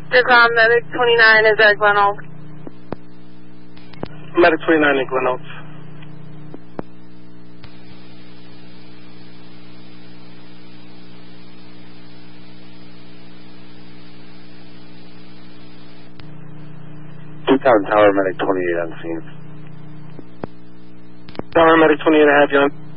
Medic 29 is at Glen Oaks. Medic 29 in Glen Oaks. Tower, Medic 28 on scene. Tower, Medic 28, I have you on.